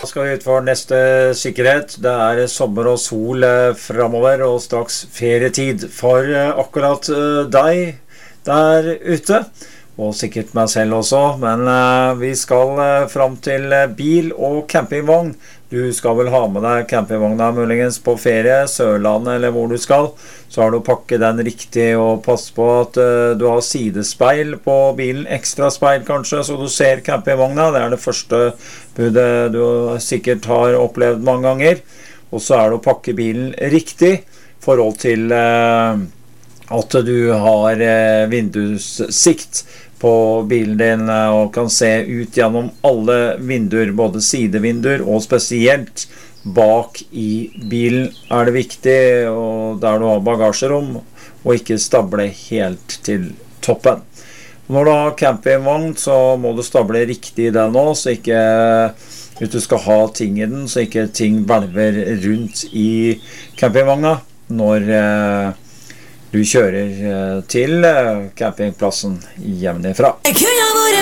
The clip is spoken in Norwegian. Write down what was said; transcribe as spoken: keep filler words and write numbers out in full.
skal vi ut for neste sikkerhet. Det er sommer og sol fremover, og straks ferietid for akkurat deg der ute. Og sikkert meg selv også, men vi skal frem til bil og campingvogn. Du skal vel ha med deg campingvogna muligens på ferie, Sørlandet eller hvor du skal. Så har du pakket den riktig og pass på at uh, du har sidespeil på bilen, ekstra speil kanskje, så du ser campingvogna. Det er det første budet du sikkert har opplevd mange ganger. Og så er det å pakke bilen riktig i forhold til uh, at du har uh, vindussikt på bilen din og kan se ut gjennom alle vinduer, både sidevinduer og spesielt bak i bilen er det viktig, og der du har bagasjerom, og ikke stable helt til toppen. Når du har campingvogn, så må du stable riktig i den også, så ikke, hvis du skal ha ting i den, så ikke ting velver rundt i campingvogna når eh, du kjører til campingplassen hjemmefra.